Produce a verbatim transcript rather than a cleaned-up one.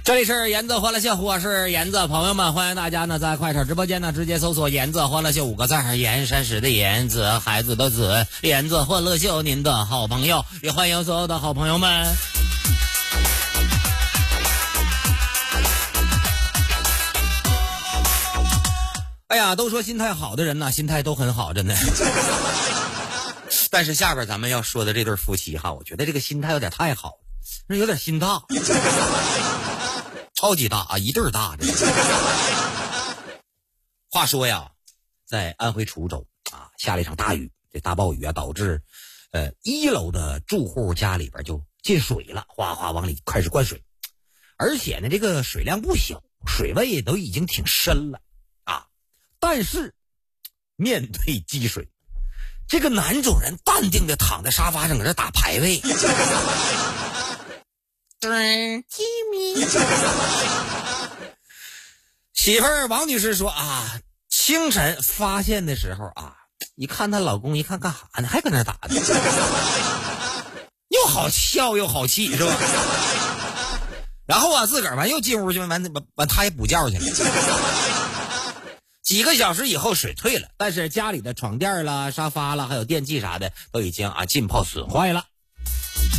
这里是颜子欢乐秀，我是颜子，朋友们，欢迎大家呢在快手直播间呢直接搜索颜子欢乐秀五个字，颜山石的颜子，孩子的子，颜子欢乐秀，您的好朋友，也欢迎所有的好朋友们。哎呀，都说心态好的人呢，心态都很好，真的。但是下边咱们要说的这对夫妻哈，我觉得这个心态有点太好了，那有点心大。超级大啊，一对大的。话说呀，在安徽滁州啊，下了一场大雨，这大暴雨啊，导致呃一楼的住户家里边就进水了，哗哗往里开始灌水，而且呢，这个水量不小，水位也都已经挺深了啊。但是面对积水，这个男主人淡定的躺在沙发上，搁这打排位。媳妇儿王女士说啊，清晨发现的时候啊，一看她老公，一看干啥呢，还搁那打呢，又好笑又好气，是吧？然后啊，自个儿完又进屋去，完完完，他也补觉去了。几个小时以后水退了，但是家里的床垫啦、沙发啦，还有电器啥的都已经啊浸泡损坏了。